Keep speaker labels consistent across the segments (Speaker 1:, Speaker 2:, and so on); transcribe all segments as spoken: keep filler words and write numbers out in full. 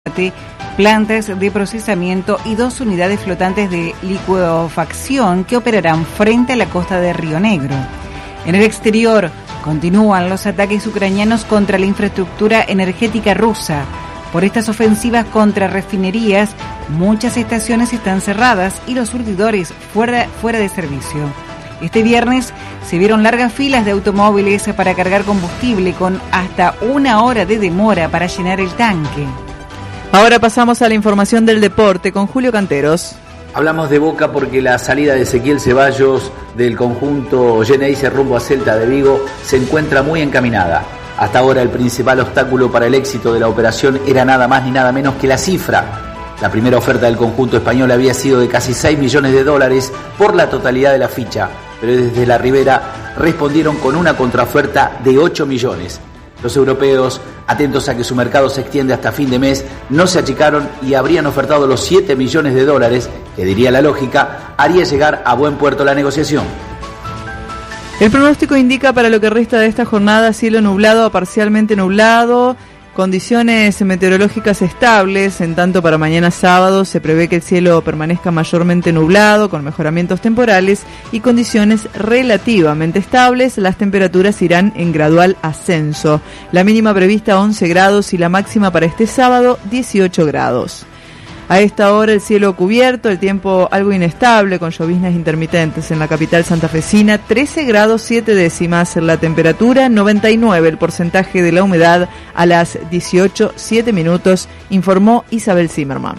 Speaker 1: plantas de procesamiento y dos unidades flotantes de licuefacción que operarán frente a la costa de Río Negro. En el exterior, continúan los ataques ucranianos contra la infraestructura energética rusa. Por estas ofensivas contra refinerías, muchas estaciones están cerradas y los surtidores fuera, fuera de servicio. Este viernes se vieron largas filas de automóviles para cargar combustible con hasta una hora de demora para llenar el tanque.
Speaker 2: Ahora pasamos a la información del deporte con Julio Canteros.
Speaker 3: Hablamos de Boca porque la salida de Ezequiel Ceballos del conjunto Geneise rumbo a Celta de Vigo se encuentra muy encaminada. Hasta ahora el principal obstáculo para el éxito de la operación era nada más ni nada menos que la cifra. La primera oferta del conjunto español había sido de casi seis millones de dólares por la totalidad de la ficha, pero desde la Ribera respondieron con una contraoferta de ocho millones. Los europeos, atentos a que su mercado se extiende hasta fin de mes, no se achicaron y habrían ofertado los siete millones de dólares, que diría la lógica, haría llegar a buen puerto la negociación.
Speaker 2: El pronóstico indica para lo que resta de esta jornada cielo nublado a parcialmente nublado, condiciones meteorológicas estables, en tanto para mañana sábado se prevé que el cielo permanezca mayormente nublado, con mejoramientos temporales y condiciones relativamente estables. Las temperaturas irán en gradual ascenso. La mínima prevista once grados y la máxima para este sábado dieciocho grados. A esta hora el cielo cubierto, el tiempo algo inestable con lloviznas intermitentes en la capital santafesina, trece grados siete décimas la temperatura, noventa y nueve el porcentaje de la humedad a las dieciocho siete minutos, informó Isabel Zimmerman.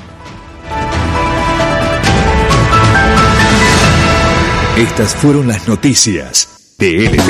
Speaker 4: Estas fueron las noticias de L T.